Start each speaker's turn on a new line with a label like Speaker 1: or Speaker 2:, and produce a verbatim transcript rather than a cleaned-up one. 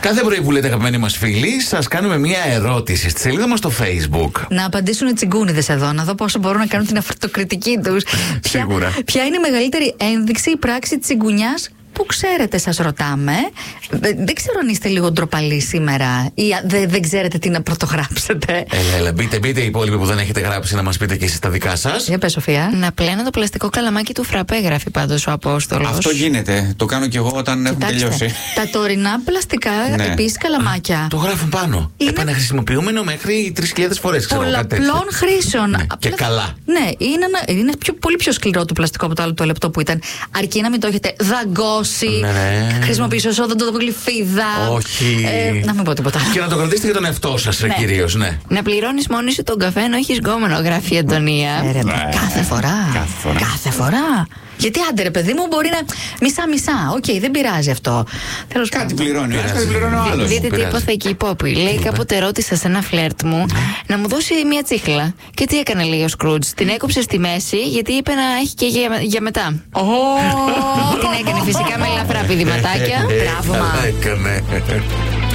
Speaker 1: Κάθε πρωί που λέτε αγαπημένοι μας φίλοι, σας κάνουμε μια ερώτηση στη σελίδα μας στο Facebook.
Speaker 2: Να απαντήσουν οι τσιγκούνιδες εδώ, να δω πόσο μπορούν να κάνουν την αυτοκριτική τους.
Speaker 1: Σίγουρα.
Speaker 2: Ποια, ποια είναι η μεγαλύτερη ένδειξη ή πράξη τσιγκουνιάς που ξέρετε, σας ρωτάμε. Δεν ξέρω αν είστε λίγο ντροπαλοί σήμερα ή δεν, δεν ξέρετε τι να πρωτογράψετε.
Speaker 1: Έλα, έλα, μπείτε, μπείτε οι υπόλοιποι που δεν έχετε γράψει να μας πείτε και εσείς τα δικά σας.
Speaker 2: Για πες, Σοφία.
Speaker 3: Να πλένω το πλαστικό καλαμάκι του φραπέ, γράφει πάντως ο Απόστολος.
Speaker 4: Αυτό γίνεται. Το κάνω κι εγώ όταν έχω τελειώσει.
Speaker 2: Τα τωρινά πλαστικά
Speaker 4: Ναι.
Speaker 2: επίσης καλαμάκια.
Speaker 1: Το γράφουν πάνω.
Speaker 2: Είναι-
Speaker 1: Επαναχρησιμοποιούμενο μέχρι τρεις χιλιάδες φορές. Ξέρω, κάτι τέτοιο.
Speaker 2: Πολλαπλών χρήσεων.
Speaker 1: Ναι,
Speaker 2: Απλά-
Speaker 1: και καλά.
Speaker 2: Ναι, είναι, ένα, είναι πιο, πολύ πιο σκληρό το πλαστικό από το άλλο το λεπτό που ήταν. Αρκεί να μην το έχετε δαγκώσει.
Speaker 1: Ναι, ναι.
Speaker 2: Χρησιμοποιήσω οδοντογλυφίδα.
Speaker 1: Όχι.
Speaker 2: Ε, να μην πω τίποτα.
Speaker 1: Και να το κρατήσετε για τον εαυτό σας,
Speaker 2: Ναι.
Speaker 1: κυρίως, ναι.
Speaker 3: Να πληρώνεις μόνη σου τον καφέ ενώ έχεις γκόμενο, γράφει η Αντωνία.
Speaker 2: Ε, ρε, κάθε φορά.
Speaker 4: Κάθε φορά.
Speaker 2: Κάθε φορά. Γιατί άντε ρε παιδί μου μπορεί να. Μισά-μισά. Οκ, δεν πειράζει αυτό. Τέλος
Speaker 4: Κάτι
Speaker 2: πάντων.
Speaker 4: πληρώνει ο ένας,
Speaker 1: Πειράζει.
Speaker 4: κάτι πληρώνει ο άλλος.
Speaker 3: Δείτε τι
Speaker 1: πειράζει.
Speaker 3: έπαθε εκεί η Πόπη. Λέει κάποτε ρώτησα σε ένα φλερτ μου να μου δώσει μια τσίχλα. Και τι έκανε, λέει ο Σκρούτζ. Την έκοψε στη μέση γιατί είπε να έχει και για, για μετά. Την έκανε φυσικά με ελαφρά πηδηματάκια.
Speaker 2: Τραύμα.
Speaker 1: Καλά έκανε.